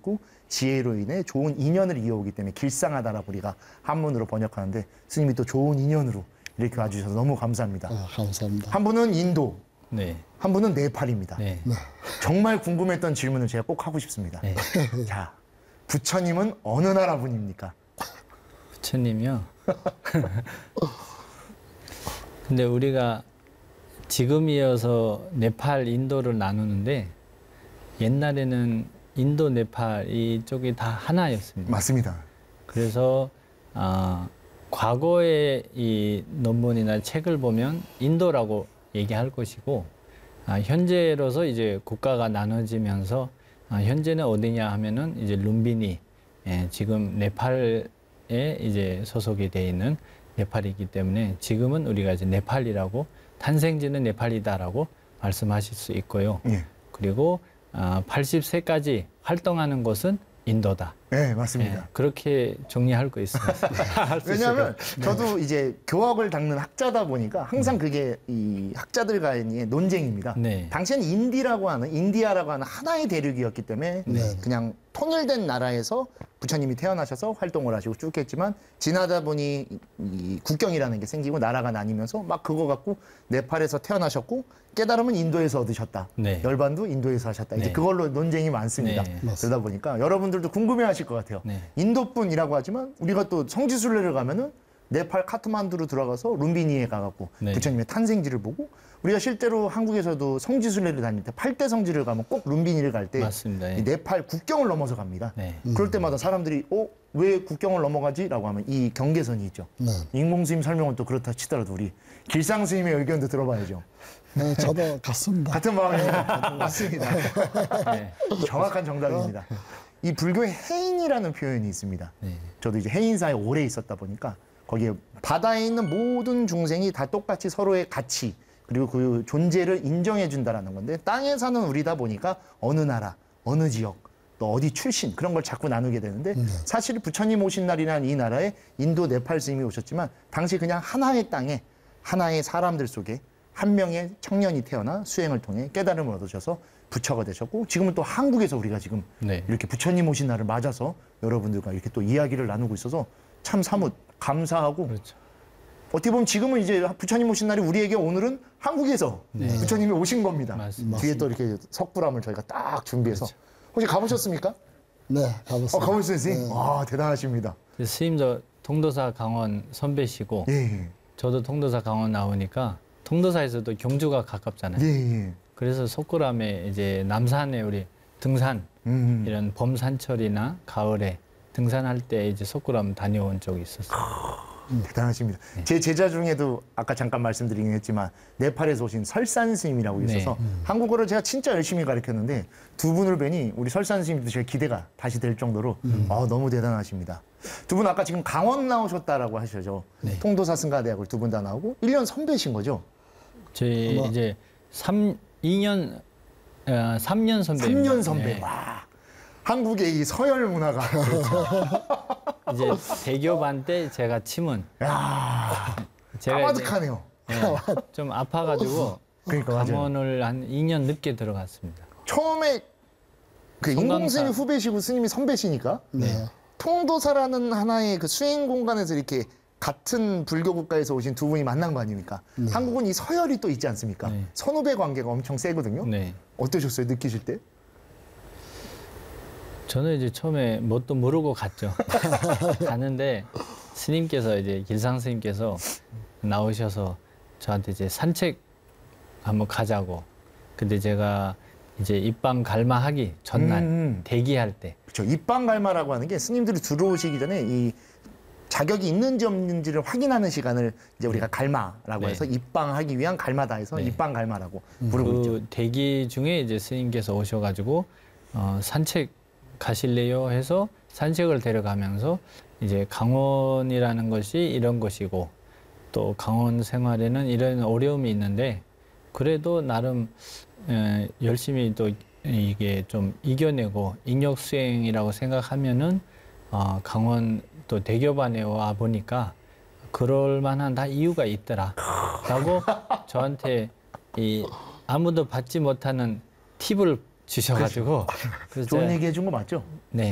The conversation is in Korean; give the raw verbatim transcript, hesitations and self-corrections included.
있고 지혜로 인해 좋은 인연을 이어오기 때문에 길상하다라고 우리가 한문으로 번역하는데 스님이 또 좋은 인연으로 이렇게 와주셔서 너무 감사합니다. 아, 감사합니다. 한 분은 인도, 네. 한 분은 네팔입니다. 네. 정말 궁금했던 질문을 제가 꼭 하고 싶습니다. 네. 자, 부처님은 어느 나라 분입니까? 부처님이요. 근데 우리가 지금이어서 네팔, 인도를 나누는데 옛날에는 인도, 네팔 이쪽이 다 하나였습니다. 맞습니다. 그래서 아, 과거의 이 논문이나 책을 보면 인도라고 얘기할 것이고 아, 현재로서 이제 국가가 나눠지면서 아, 현재는 어디냐 하면은 이제 룸비니 예, 지금 네팔에 이제 소속이 돼 있는 네팔이기 때문에 지금은 우리가 이제 네팔이라고 탄생지는 네팔이다라고 말씀하실 수 있고요. 예. 그리고 아, 팔십 세까지 활동하는 곳은 인도다. 네, 맞습니다. 예, 그렇게 정리할 거 있습니다. 왜냐하면 저도 이제 교학을 닦는 학자다 보니까 항상 그게 이 학자들 간의 논쟁입니다. 네. 당시엔 인디라고 하는 인디아라고 하는 하나의 대륙이었기 때문에 네. 그냥 통일된 나라에서 부처님이 태어나셔서 활동을 하시고 쭉 했지만 지나다 보니 이 국경이라는 게 생기고 나라가 나뉘면서 막 그거 갖고 네팔에서 태어나셨고 깨달음은 인도에서 얻으셨다. 네. 열반도 인도에서 하셨다. 이제 네. 그걸로 논쟁이 많습니다. 네. 그러다 보니까 여러분들도 궁금해하실 것 같아요. 네. 인도뿐이라고 하지만 우리가 또 성지순례를 가면은 네팔 카트만두로 들어가서 룸비니에 가갖고 네. 부처님의 탄생지를 보고 우리가 실제로 한국에서도 성지순례를 다닐 때 팔 대 성지를 가면 꼭 룸비니를 갈 때 맞습니다. 예. 네팔 국경을 넘어서 갑니다. 네. 그럴 때마다 사람들이 어? 왜 국경을 넘어가지? 라고 하면 이 경계선이 있죠. 네. 인공스님 설명은 또 그렇다 치더라도 우리 길상 스님의 의견도 들어봐야죠. 네, 저도 같습니다. 같은 마음입니다. 맞습니다. 네. 정확한 정답입니다. 이 불교의 해인이라는 표현이 있습니다. 네. 저도 이제 해인사에 오래 있었다 보니까 거기에 바다에 있는 모든 중생이 다 똑같이 서로의 가치 그리고 그 존재를 인정해 준다라는 건데 땅에 사는 우리다 보니까 어느 나라, 어느 지역, 또 어디 출신 그런 걸 자꾸 나누게 되는데 사실 부처님 오신 날이란 이 나라에 인도 네팔 스님이 오셨지만 당시 그냥 하나의 땅에 하나의 사람들 속에 한 명의 청년이 태어나 수행을 통해 깨달음을 얻으셔서 부처가 되셨고 지금은 또 한국에서 우리가 지금 네. 이렇게 부처님 오신 날을 맞아서 여러분들과 이렇게 또 이야기를 나누고 있어서 참 사뭇 감사하고 그렇죠. 어떻게 보면 지금은 이제 부처님 오신 날이 우리에게 오늘은 한국에서 네. 부처님이 오신 겁니다. 맞습니다. 뒤에 또 이렇게 석굴암을 저희가 딱 준비해서 그렇죠. 혹시 가보셨습니까? 네, 가봤습니다. 어, 가보셨어요, 선생님? 네. 와, 대단하십니다. 스님도 통도사 강원 선배시고 예, 예, 저도 통도사 강원 나오니까 통도사에서도 경주가 가깝잖아요. 예, 예. 그래서 속구람에 이제 남산에 우리 등산 음. 이런 봄 산철이나 가을에 등산할 때 이제 속구람 다녀온 적이 있었어요. 대단하십니다. 네. 제 제자 중에도 아까 잠깐 말씀드리긴 했지만 네팔에서 오신 설산 스님이라고 있어서 네. 한국어를 제가 진짜 열심히 가르쳤는데 두 분을 뵈니 우리 설산 스님도 제가 기대가 다시 될 정도로 아, 너무 대단하십니다. 두 분 아까 지금 강원 나오셨다라고 하셔죠. 네. 통도사 승가대학을 두 분 다 나오고 일 년 선배신 거죠? 저희 아마- 이제 삼, 이 년, 어, 삼 년 선배. 삼 년 선배. 와. 한국의 이 서열 문화가 이제 대교반 때 제가 침은 야, 제가 이제, 까마득하네요. 예, 좀 아파가지고 그러니까 맞아요. 강원을 한 이 년 늦게 들어갔습니다. 처음에 그 성강사. 인공스님이 후배시고 스님이 선배시니까 네. 통도사라는 하나의 그 수행 공간에서 이렇게 같은 불교 국가에서 오신 두 분이 만난 거 아닙니까? 한국은 이 서열이 또 있지 않습니까? 네. 선후배 관계가 엄청 세거든요. 네. 어떠셨어요? 느끼실 때? 저는 이제 처음에 뭣도 모르고 갔죠. 갔는데 스님께서 이제 길상 스님께서 나오셔서 저한테 이제 산책 한번 가자고. 근데 제가 이제 입방 갈마하기 전날 음. 대기할 때 그렇죠. 입방 갈마라고 하는 게 스님들이 들어오시기 전에 이 자격이 있는지 없는지를 확인하는 시간을 이제 우리가 갈마라고 네. 해서 입방하기 위한 갈마다 해서 네. 입방 갈마라고 부르고 있죠. 그 대기 중에 이제 스님께서 오셔가지고 어, 산책 가실래요 해서 산책을 데려가면서 이제 강원이라는 것이 이런 것이고 또 강원 생활에는 이런 어려움이 있는데 그래도 나름 에, 열심히 또 이게 좀 이겨내고 인력 수행이라고 생각하면은 어, 강원 또 대교반에 와 보니까 그럴 만한 다 이유가 있더라라고 저한테 이 아무도 받지 못하는 팁을 주셔가지고 그래서 좋은 제가- 얘기 해준 거 맞죠? 네.